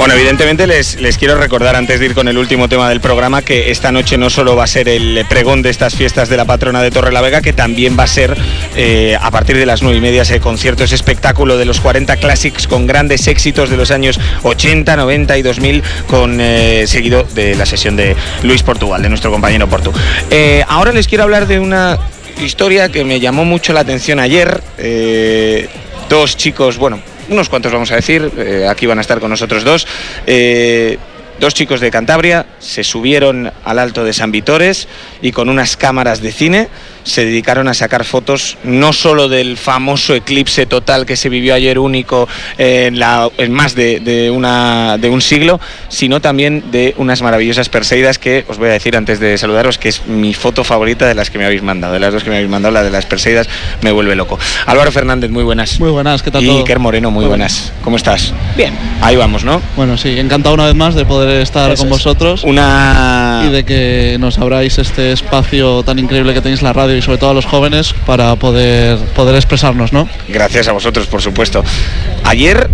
Bueno, evidentemente les quiero recordar, antes de ir con el último tema del programa, que esta noche no solo va a ser el pregón de estas fiestas de la patrona de Torrelavega, que también va a ser a partir de las 9:30 ese concierto, ese espectáculo de los 40 Classics con grandes éxitos de los años 80, 90 y 2000, seguido de la sesión de Luis Portugal, de nuestro compañero Portu. Ahora les quiero hablar de una historia que me llamó mucho la atención ayer. Dos chicos, bueno, unos cuantos vamos a decir, aquí van a estar con nosotros dos chicos de Cantabria, se subieron al Alto de San Vitores y con unas cámaras de cine se dedicaron a sacar fotos no solo del famoso eclipse total que se vivió ayer, único en más de un siglo, sino también de unas maravillosas Perseidas que os voy a decir antes de saludaros que es mi foto favorita de las que me habéis mandado, de las dos que me habéis mandado, la de las Perseidas me vuelve loco. Álvaro Fernández, muy buenas. Muy buenas, ¿qué tal y todo? Iker Moreno, muy buenas. ¿Cómo estás? Bien. Ahí vamos, ¿no? Bueno, sí, encantado una vez más de poder estar con vosotros y de que nos abráis este espacio tan increíble que tenéis en la radio y sobre todo a los jóvenes para poder expresarnos, ¿no? Gracias a vosotros, por supuesto. Ayer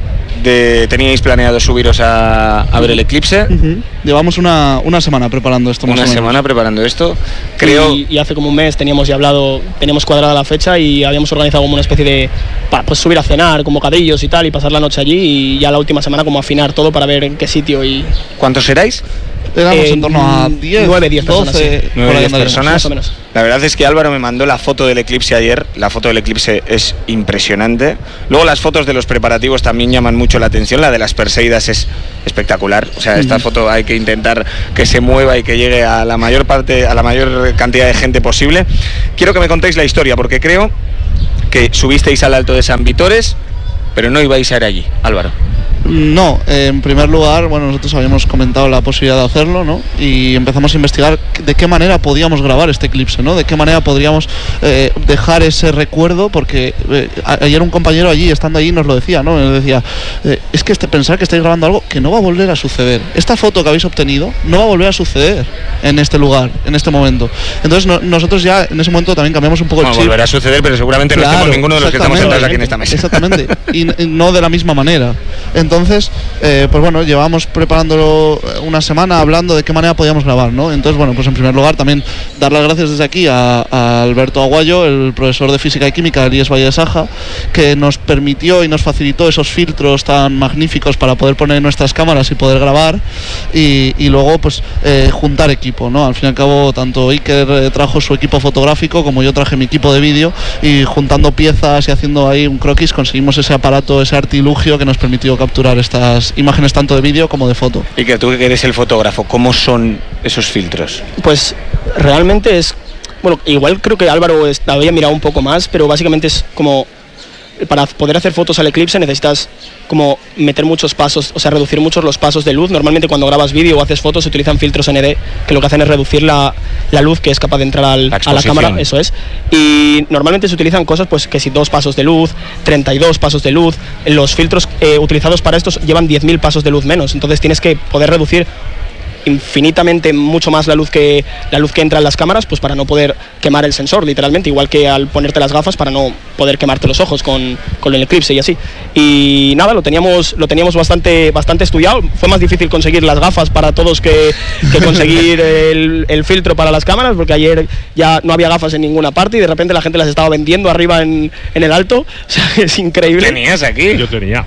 teníais planeado subiros a ver el eclipse. Llevamos una semana preparando esto. Una semana preparando esto. Creo. Y hace como un mes teníamos cuadrada la fecha y habíamos organizado como una especie de pues subir a cenar con bocadillos y tal y pasar la noche allí y ya la última semana como afinar todo para ver en qué sitio y. ¿Cuántos erais? Éramos en torno a 10, 9-10 personas. 12, 9-10 personas. Más o menos. La verdad es que Álvaro me mandó la foto del eclipse ayer. La foto del eclipse es impresionante. Luego las fotos de los preparativos también llaman mucho la atención. La de las Perseidas es espectacular. O sea, esta foto hay que intentar que se mueva y que llegue a la mayor cantidad de gente posible. Quiero que me contéis la historia porque creo que subisteis al Alto de San Vitores, pero no ibais a ir allí, Álvaro. No, en primer lugar, bueno, nosotros habíamos comentado la posibilidad de hacerlo, ¿no? Y empezamos a investigar de qué manera podíamos grabar este eclipse, ¿no? De qué manera podríamos dejar ese recuerdo, porque ayer un compañero allí, estando allí, nos lo decía, ¿no? Nos decía, es que pensar que estáis grabando algo que no va a volver a suceder. Esta foto que habéis obtenido no va a volver a suceder en este lugar, en este momento. Entonces nosotros ya en ese momento también cambiamos un poco el chip. Volverá a suceder, pero seguramente no estemos ninguno de los que estamos sentados aquí en esta mesa. Exactamente, y no de la misma manera. Entonces, pues bueno, llevábamos preparándolo una semana hablando de qué manera podíamos grabar, ¿no? Entonces, bueno, pues en primer lugar también dar las gracias desde aquí a Alberto Aguayo, el profesor de Física y Química del IES Valle de Saja, que nos permitió y nos facilitó esos filtros tan magníficos para poder poner nuestras cámaras y poder grabar y luego pues juntar equipo, ¿no? Al fin y al cabo, tanto Iker trajo su equipo fotográfico como yo traje mi equipo de vídeo y juntando piezas y haciendo ahí un croquis conseguimos ese aparato, ese artilugio que nos permitió capturar estas imágenes tanto de vídeo como de foto. Y que tú que eres el fotógrafo, ¿cómo son esos filtros? Pues realmente es, bueno, igual creo que Álvaro había mirado un poco más, pero básicamente es como para poder hacer fotos al eclipse necesitas como meter muchos pasos, o sea, reducir muchos los pasos de luz. Normalmente cuando grabas vídeo o haces fotos se utilizan filtros ND que lo que hacen es reducir la luz que es capaz de entrar a la cámara, eso es. Y normalmente se utilizan cosas, pues que si 2 pasos de luz, 32 pasos de luz. Los filtros utilizados para estos llevan 10.000 pasos de luz menos, entonces tienes que poder reducir infinitamente mucho más la luz que entra en las cámaras, pues para no poder quemar el sensor literalmente, igual que al ponerte las gafas para no poder quemarte los ojos con el eclipse y así. Y nada, lo teníamos bastante estudiado. Fue más difícil conseguir las gafas para todos que conseguir el filtro para las cámaras, porque ayer ya no había gafas en ninguna parte y de repente la gente las estaba vendiendo arriba en el alto. O sea, es increíble. ¿Tenías aquí? Yo tenía.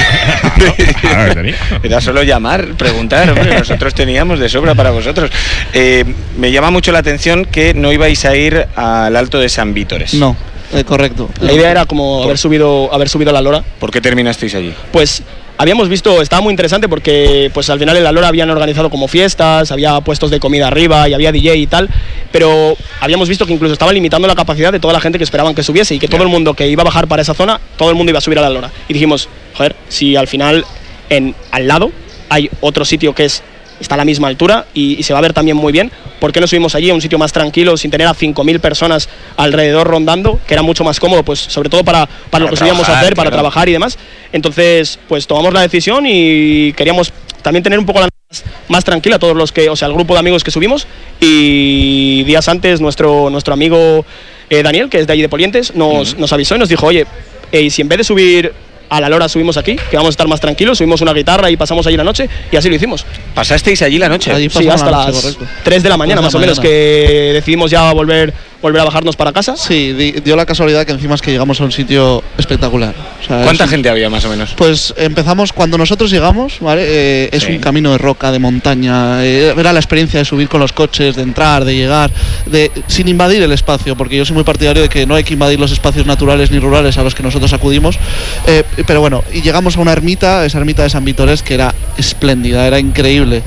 Era solo llamar, preguntar, hombre, nosotros teníamos de sobra para vosotros. Me llama mucho la atención que no ibais a ir al Alto de San Vitores. No, correcto. La idea era como haber subido a la Lora. ¿Por qué terminasteis allí? Pues habíamos visto, estaba muy interesante porque pues al final en la Lora habían organizado como fiestas, había puestos de comida arriba y había DJ y tal, pero habíamos visto que incluso estaban limitando la capacidad de toda la gente que esperaban que subiese y que todo el mundo que iba a bajar para esa zona, todo el mundo iba a subir a la Lora. Y dijimos, joder, si al final al lado hay otro sitio que está a la misma altura y se va a ver también muy bien, ¿por qué no subimos allí a un sitio más tranquilo sin tener a 5.000 personas alrededor rondando, que era mucho más cómodo, pues sobre todo para lo que solíamos hacer, para trabajar y demás? Entonces, pues tomamos la decisión y queríamos también tener un poco la más tranquila todos los que, o sea, el grupo de amigos que subimos, y días antes nuestro amigo Daniel, que es de allí de Polientes, nos avisó y nos dijo, oye, si en vez de subir a la lora subimos aquí, que vamos a estar más tranquilos, subimos una guitarra y pasamos allí la noche, y así lo hicimos. ¿Pasasteis allí la noche? Allí Sí, hasta las 3 de la mañana, más o menos, que decidimos ya volver a bajarnos para casa. Sí, dio la casualidad que encima es que llegamos a un sitio espectacular. O sea, ¿Cuánta gente había más o menos? Pues empezamos, cuando nosotros llegamos, ¿vale? Es un camino de roca, de montaña, era la experiencia de subir con los coches, de entrar, de llegar, sin invadir el espacio, porque yo soy muy partidario de que no hay que invadir los espacios naturales ni rurales a los que nosotros acudimos, pero bueno, y llegamos a una ermita, esa ermita de San Vitores, que era espléndida, era increíble,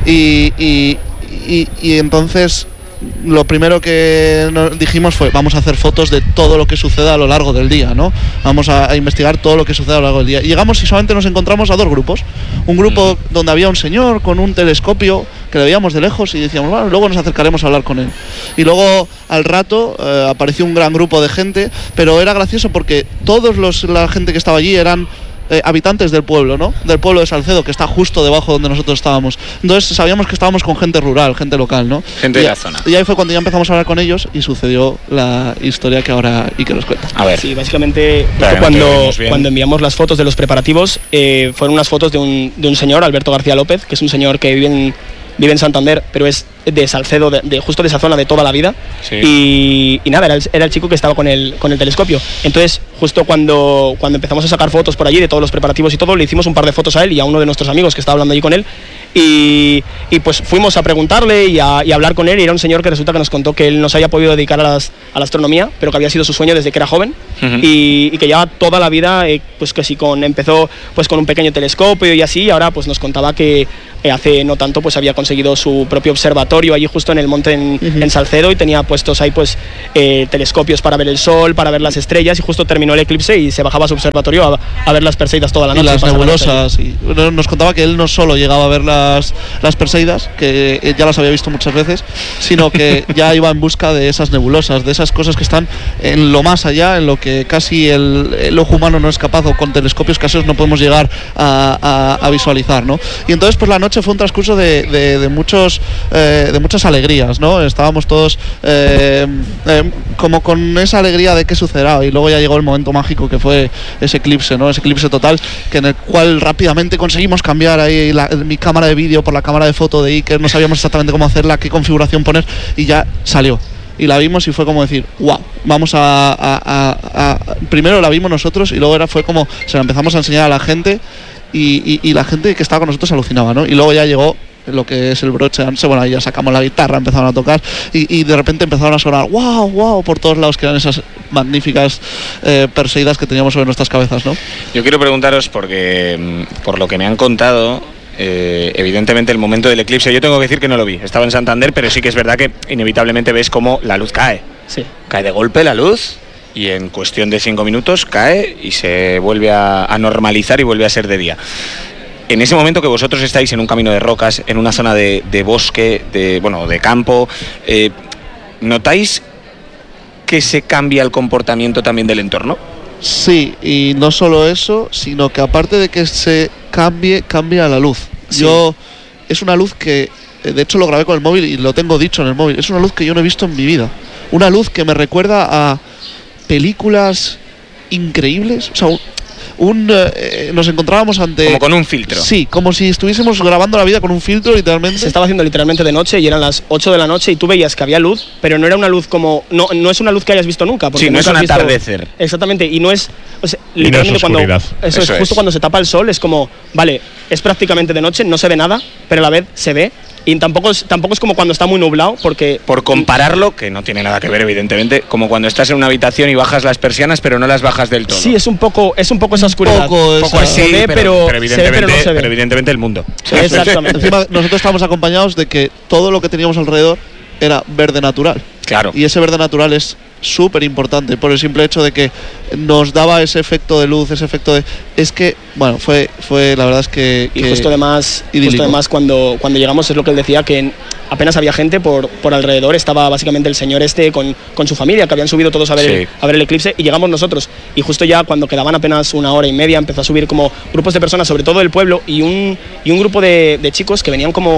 y entonces lo primero que nos dijimos fue: vamos a hacer fotos de todo lo que suceda a lo largo del día, ¿no? Vamos a investigar todo lo que suceda a lo largo del día. Y llegamos y solamente nos encontramos a dos grupos. Un grupo donde había un señor con un telescopio que le veíamos de lejos y decíamos, bueno, luego nos acercaremos a hablar con él. Y luego al rato apareció un gran grupo de gente, pero era gracioso porque la gente que estaba allí eran habitantes del pueblo, ¿no? Del pueblo de Salcedo, que está justo debajo donde nosotros estábamos. Entonces sabíamos que estábamos con gente rural, gente local, ¿no? Gente de la zona. Y ahí fue cuando ya empezamos a hablar con ellos y sucedió la historia que ahora Iker nos cuenta. A ver. Sí, básicamente Claro, cuando enviamos las fotos de los preparativos, fueron unas fotos de un señor, Alberto García López, que es un señor que vive en Santander, pero es de Salcedo, justo de esa zona de toda la vida. Sí. Y nada, era el chico que estaba con el telescopio. Entonces, justo cuando empezamos a sacar fotos por allí de todos los preparativos y todo, le hicimos un par de fotos a él y a uno de nuestros amigos que estaba hablando allí con él. Y pues fuimos a preguntarle y a hablar con él, y era un señor que resulta que nos contó que él no se había podido dedicar a la astronomía, pero que había sido su sueño desde que era joven. Y que lleva toda la vida, pues que sí, empezó pues con un pequeño telescopio y así, y ahora pues nos contaba que hace no tanto pues había conseguido su propio observatorio allí justo en el monte en Salcedo, y tenía puestos ahí pues telescopios para ver el sol, para ver las estrellas, y justo terminó el eclipse y se bajaba a su observatorio a ver las Perseidas toda la noche. Y las nebulosas. Y nos contaba que él no solo llegaba a ver las Perseidas, que ya las había visto muchas veces, sino que ya iba en busca de esas nebulosas, de esas cosas que están en lo más allá, en lo que casi el ojo humano no es capaz, o con telescopios caseros no podemos llegar a visualizar, ¿no? Y entonces pues la noche fue un transcurso de muchas alegrías, ¿no? Estábamos todos como con esa alegría de qué sucederá, y luego ya llegó el momento mágico que fue ese eclipse, ¿no? Ese eclipse total, en el cual rápidamente conseguimos cambiar ahí mi cámara de vídeo por la cámara de foto de Iker, no sabíamos exactamente cómo hacerla, qué configuración poner, y ya salió. Y la vimos y fue como decir, wow, vamos primero la vimos nosotros y luego fue como se la empezamos a enseñar a la gente, y la gente que estaba con nosotros alucinaba, ¿no? Y luego ya llegó lo que es el broche, bueno, ahí ya sacamos la guitarra, empezaron a tocar y de repente empezaron a sonar wow, wow, por todos lados, que eran esas magníficas Perseidas que teníamos sobre nuestras cabezas, ¿no? Yo quiero preguntaros, porque por lo que me han contado, evidentemente el momento del eclipse, yo tengo que decir que no lo vi, estaba en Santander, pero sí que es verdad que inevitablemente ves cómo la luz cae. Sí. Cae de golpe la luz y en cuestión de 5 minutos cae y se vuelve a normalizar y vuelve a ser de día. En ese momento que vosotros estáis en un camino de rocas, en una zona de bosque, de campo, ¿notáis que se cambia el comportamiento también del entorno? Sí, y no solo eso, sino que aparte de que se cambia la luz. Sí. Es una luz que, de hecho lo grabé con el móvil y lo tengo dicho en el móvil, es una luz que yo no he visto en mi vida. Una luz que me recuerda a películas increíbles, o sea, nos encontrábamos ante... Como con un filtro. Sí, como si estuviésemos grabando la vida con un filtro, literalmente. Se estaba haciendo literalmente de noche y eran las 8 de la noche y tú veías que había luz, pero no era una luz como... No es una luz que hayas visto nunca. Sí, no es un atardecer. Exactamente, y no es... O sea, literalmente cuando... Eso es justo cuando se tapa el sol, es como... Vale, es prácticamente de noche, no se ve nada, pero a la vez se ve. Y tampoco es como cuando está muy nublado, porque... Por compararlo, que no tiene nada que ver, evidentemente, como cuando estás en una habitación y bajas las persianas, pero no las bajas del todo. Sí, es un poco esa oscuridad. Se ve, pero evidentemente el mundo. Exactamente. Encima, nosotros estábamos acompañados de que todo lo que teníamos alrededor era verde natural. Claro. Y ese verde natural es súper importante por el simple hecho de que nos daba ese efecto de luz, ese efecto de... Es que, bueno, fue la verdad es que... Y justo además cuando llegamos, es lo que él decía, que apenas había gente por alrededor, estaba básicamente el señor con su familia, que habían subido todos a ver el eclipse, y llegamos nosotros. Y justo ya cuando quedaban apenas 1 hora y media, empezó a subir como grupos de personas, sobre todo del pueblo, y un grupo de chicos que venían como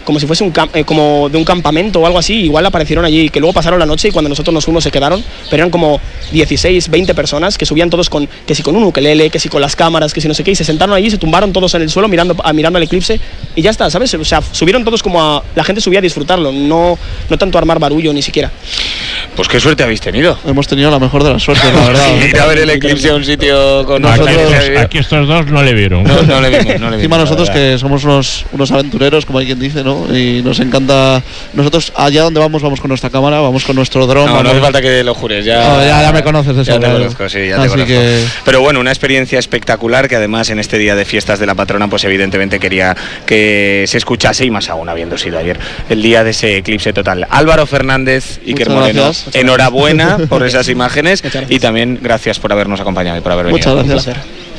como si fuese como de un campamento o algo así, igual aparecieron allí, que luego pasaron la noche y cuando nosotros nos fuimos se quedaron, pero eran como 16, 20 personas que subían todos que si con un ukelele, que si con las cámaras, que si no sé qué, y se sentaron allí, se tumbaron todos en el suelo mirando el eclipse y ya está, ¿sabes? O sea, subieron todos la gente subía a disfrutarlo, no tanto a armar barullo ni siquiera. Pues qué suerte habéis tenido. Hemos tenido la mejor de las suertes, la verdad. Ir a ver el eclipse a un sitio con nosotros. Aquí estos dos no le vieron. No le vimos. Encima nosotros que somos unos aventureros, como hay quien dice, ¿no? Y nos encanta. Nosotros allá donde vamos con nuestra cámara, vamos con nuestro dron. No hace falta que lo jures. Ya me conoces de eso. Ya te conozco, sí, ya te conozco. Pero bueno, una experiencia espectacular que además en este día de fiestas de la patrona, pues evidentemente quería que se escuchase, y más aún habiendo sido ayer el día de ese eclipse total. Álvaro Fernández, Iker Moreno, enhorabuena por esas imágenes y también gracias por habernos acompañado y por haber venido. Muchas gracias.